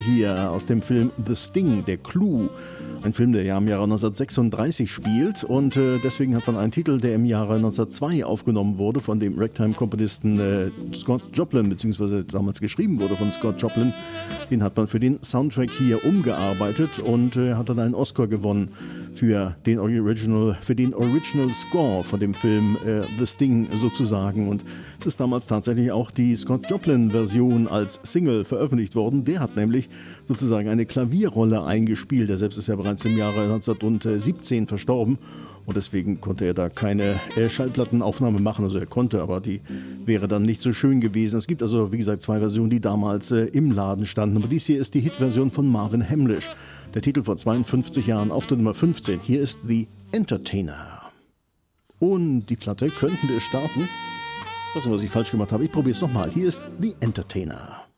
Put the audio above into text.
Hier aus dem Film The Sting, der Clou. Ein Film, der ja im Jahre 1936 spielt und deswegen hat man einen Titel, der im Jahre 1902 aufgenommen wurde von dem Ragtime-Komponisten Scott Joplin, beziehungsweise damals geschrieben wurde von Scott Joplin. Den hat man für den Soundtrack hier umgearbeitet und hat dann einen Oscar gewonnen für den Original Score von dem Film The Sting sozusagen. Und es ist damals tatsächlich auch die Scott Joplin-Version als Single veröffentlicht worden. Der hat nämlich sozusagen eine Klavierrolle eingespielt. Er selbst ist ja bereits im Jahre 1917 verstorben und deswegen konnte er da keine Schallplattenaufnahme machen. Also er konnte, aber die wäre dann nicht so schön gewesen. Es gibt also, wie gesagt, zwei Versionen, die damals im Laden standen. Aber dies hier ist die Hitversion von Marvin Hamlisch. Der Titel vor 52 Jahren auf der Nummer 15. Hier ist The Entertainer. Und die Platte könnten wir starten. Ich weiß nicht, was ich falsch gemacht habe. Ich probiere es nochmal. Hier ist The Entertainer.